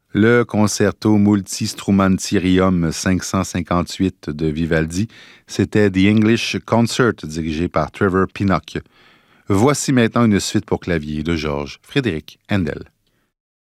Le Concerto Multistrumentium 558 de Vivaldi, c'était The English Concert dirigé par Trevor Pinnock. Voici maintenant une suite pour clavier de Georges Frédéric Handel.